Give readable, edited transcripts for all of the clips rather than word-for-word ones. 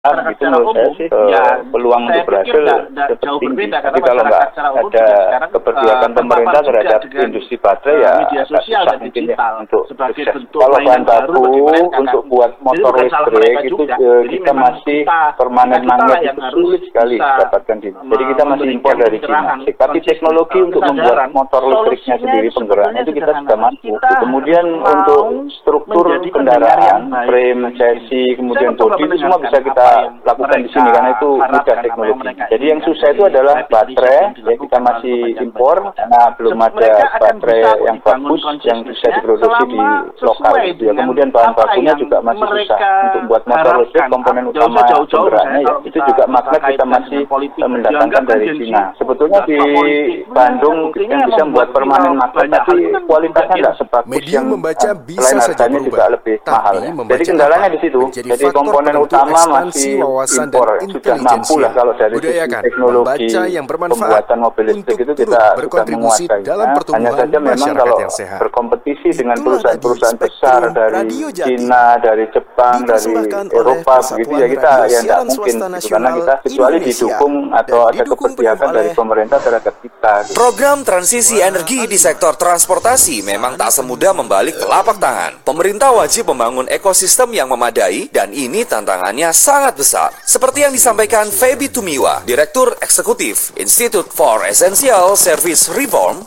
Gitu menurut saya sih peluang untuk berhasil jauh tinggi. berbeda, Tapi kalau nggak ada keberpihakan pemerintah terhadap industri baterai ya media sosial dan mungkin ya digital untuk sebagai sukses. bentuk Kalau bahan mainan baru baku bagi mereka, untuk buat motor listrik itu kita masih permanen magnet itu sulit sekali dapatkan di. Jadi kita masih impor dari Cina. Tapi teknologi untuk membuat motor listriknya sendiri penggeraknya itu kita sudah mampu. Kemudian untuk struktur kendaraan, frame, chassis, kemudian bodi itu semua bisa kita lakukan di sini karena itu mudah teknologi. Jadi yang susah itu adalah baterai, ya kita masih impor karena belum ada baterai yang bagus yang bisa diproduksi di lokal. Ya kemudian bahan bakunya juga masih susah untuk buat motor listrik. Komponen utama penggeraknya ya itu juga magnet kita masih mendatangkan dari Cina. Sebetulnya di Bandung yang bisa membuat permanen magnet tapi kualitasnya nggak sebagus yang selain harganya juga lebih mahal. Ya. Jadi kendalanya di situ. Jadi komponen utama masih impor. Sudah mampu lah kalau dari sisi teknologi pembuatan mobil listrik itu kita sudah menguasai. Hanya saja memang kalau berkompetisi dengan perusahaan-perusahaan besar dari Cina, dari Jepang, dari Eropa begitu ya kita ya tidak mungkin gitu, karena kita kecuali didukung atau ada keberpihakan dari pemerintah terhadap kita. Program transisi energi di sektor transportasi memang tak semudah membalik telapak tangan. Pemerintah wajib membangun ekosistem yang memadai dan ini tantangannya sangat besar. Seperti yang disampaikan Feby Tumiwa, Direktur Eksekutif Institute for Essential Service Reform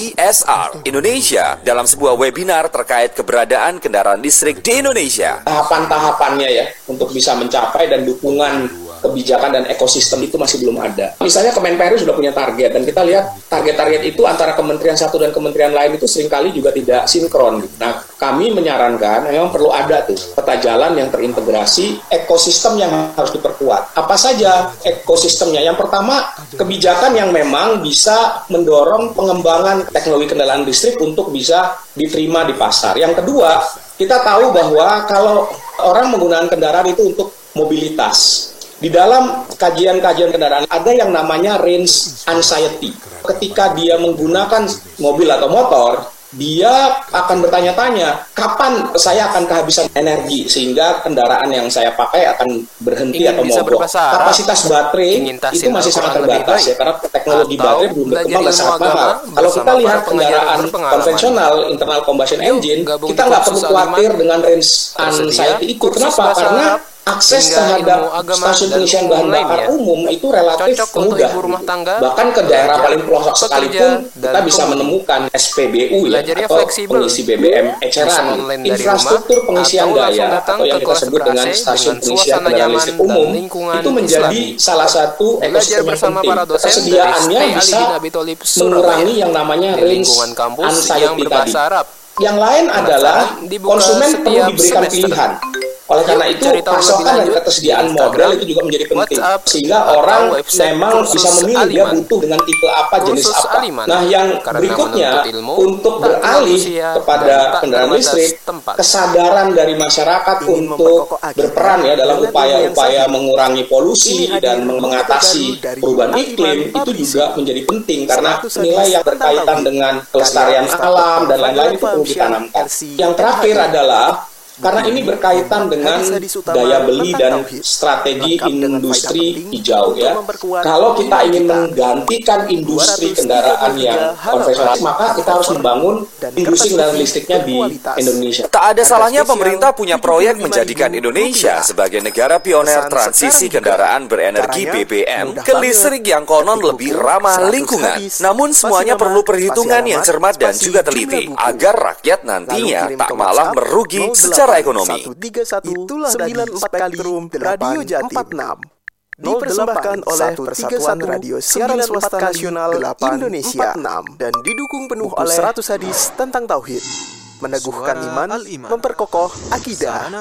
(IESR) Indonesia dalam sebuah webinar terkait keberadaan kendaraan listrik di Indonesia. Tahapan-tahapannya ya untuk bisa mencapai dan dukungan kebijakan dan ekosistem itu masih belum ada. Misalnya Kemenperu sudah punya target dan kita lihat target-target itu antara kementerian satu dan kementerian lain itu seringkali juga tidak sinkron. Nah, kami menyarankan memang perlu ada tuh peta jalan yang terintegrasi, ekosistem yang harus diperkuat. Apa saja ekosistemnya? Yang pertama, kebijakan yang memang bisa mendorong pengembangan teknologi kendaraan listrik untuk bisa diterima di pasar. Yang kedua, kita tahu bahwa kalau orang menggunakan kendaraan itu untuk mobilitas. Di dalam kajian-kajian kendaraan ada yang namanya range anxiety. Ketika dia menggunakan mobil atau motor, dia akan bertanya-tanya, kapan saya akan kehabisan energi sehingga kendaraan yang saya pakai akan berhenti atau mogok. Kapasitas baterai itu masih sangat terbatas ya, karena teknologi baterai belum berkembang dan sangat mahal. Kalau kita lihat kendaraan konvensional internal combustion engine, kita nggak perlu khawatir dengan range anxiety itu. Kenapa? Karena akses terhadap stasiun pengisian bahan bakar umum itu relatif mudah. Bahkan ke daerah paling pelosok sekalipun kita bisa menemukan SPBU ya, atau pengisi BBM eceran. Infrastruktur pengisian daya atau yang kita sebut dengan stasiun pengisian kendaraan listrik umum itu menjadi salah satu ekosistem yang penting. Ketersediaannya bisa mengurangi yang namanya range anxiety tadi. Yang lain adalah konsumen perlu diberikan pilihan. Oleh karena itu, pasokan dan ketersediaan modal itu juga menjadi penting. Sehingga orang memang bisa memilih dia butuh dengan tipe apa, jenis apa. Nah, yang berikutnya, untuk beralih kepada kendaraan listrik, kesadaran dari masyarakat untuk berperan ya dalam upaya-upaya mengurangi polusi dan mengatasi perubahan iklim, itu juga menjadi penting. Karena nilai yang berkaitan dengan kelestarian alam dan lain-lain itu perlu ditanamkan. Yang terakhir adalah karena ini berkaitan dengan daya beli dan strategi industri hijau ya. Kalau kita ingin menggantikan industri kendaraan yang konvensional, maka kita harus membangun industri kendaraan listriknya di Indonesia. Tak ada salahnya pemerintah punya proyek menjadikan Indonesia sebagai negara pioner transisi kendaraan berenergi BBM ke listrik yang konon lebih ramah lingkungan. Namun semuanya perlu perhitungan yang cermat dan juga teliti agar rakyat nantinya tak malah merugi secara ekonomi. Itulah 94 Spektrum Radio Jatim 46 dipersembahkan oleh Persatuan Radio Siaran Swasta Nasional Indonesia dan didukung penuh oleh 100 hadis tentang tauhid, meneguhkan iman, memperkokoh akidah.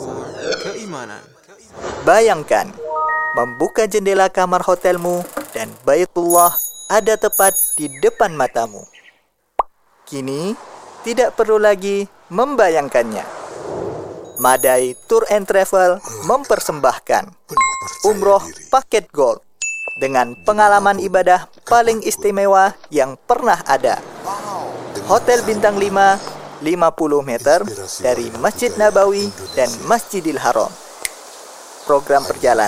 Bayangkan membuka jendela kamar hotelmu dan Baitullah ada tepat di depan matamu. Kini tidak perlu lagi membayangkannya. Madai Tour and Travel mempersembahkan umroh paket gold dengan pengalaman ibadah paling istimewa yang pernah ada. Hotel bintang 5, 50 meter dari Masjid Nabawi dan Masjidil Haram. program perjalanan